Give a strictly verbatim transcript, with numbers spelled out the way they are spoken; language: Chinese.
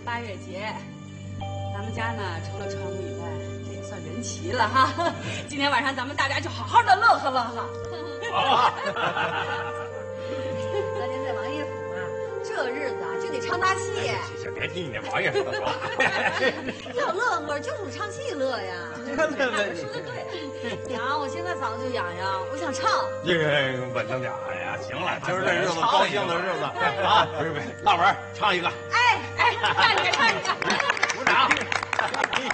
八月节，咱们家呢除了传武以外，这也算人齐了哈。今天晚上咱们大家就好好的乐呵乐呵。 好。 咱您在王爷府啊，这日子啊就得唱大戏。 行，别提你那王爷说说。 要乐呵就是唱戏乐呀。 乐乐，你说的对。娘，我现在嗓子就痒痒，我想唱。 这个稳当点。哎呀，行了，今儿这日子高兴的日子啊！ 不是不是，大文唱一个。 哎哎，唱一个唱一个。 鼓掌。